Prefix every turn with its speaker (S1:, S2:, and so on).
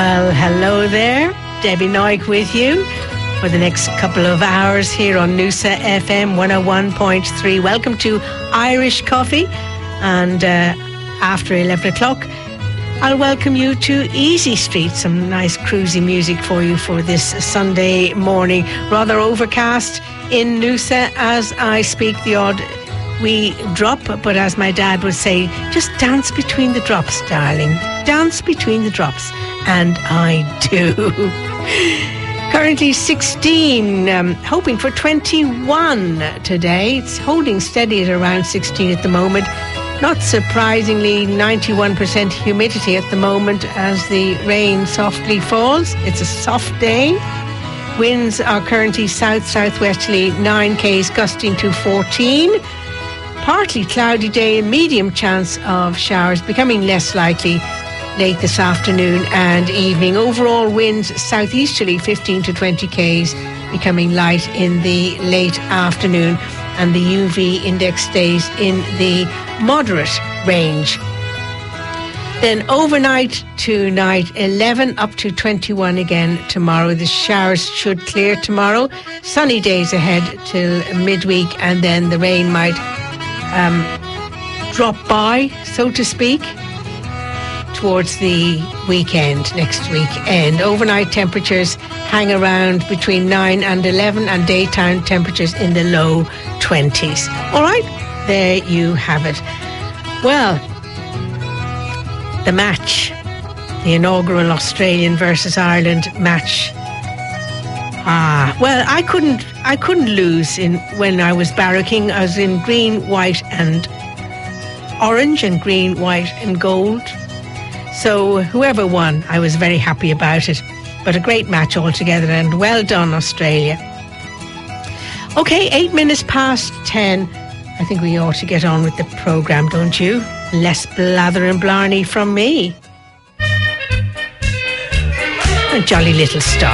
S1: Well, hello there. Debbie Noik with you for the next couple of hours here on Noosa FM 101.3. Welcome to Irish Coffee. And after 11 o'clock, I'll welcome you to Easy Street. Some nice cruisy music for you for this Sunday morning. Rather overcast in Noosa as I speak. The odd wee drop, but as my dad would say, just dance between the drops, darling. Dance between the drops. And I do. Currently 16, hoping for 21 today. It's holding steady at around 16 at the moment. Not surprisingly, 91% humidity at the moment as the rain softly falls. It's a soft day. Winds are currently south-southwesterly 9 k's, gusting to 14. Partly cloudy day, medium chance of showers, becoming less likely late this afternoon and evening. Overall winds southeasterly 15 to 20 k's, becoming light in the late afternoon, and the UV index stays in the moderate range. Then overnight tonight, 11 up to 21 again tomorrow. The showers should clear tomorrow. Sunny days ahead till midweek, and then the rain might drop by, so to speak, towards the weekend, next weekend. Overnight temperatures hang around between 9 and 11, and daytime temperatures in the low 20s. All right, there you have it. Well, the match, the inaugural Australian versus Ireland match. Well, I couldn't lose when I was barracking. I was in green, white and orange, and green, white and gold. So whoever won, I was very happy about it. But a great match altogether, and well done, Australia. Okay, 8 minutes past 10. I think we ought to get on with the programme, don't you? Less blather and blarney from me. A jolly little start.